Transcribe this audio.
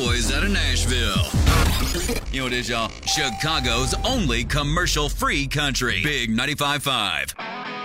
boys out of Nashville. You know what it is, y'all? Chicago's only commercial-free country. Big 95.5.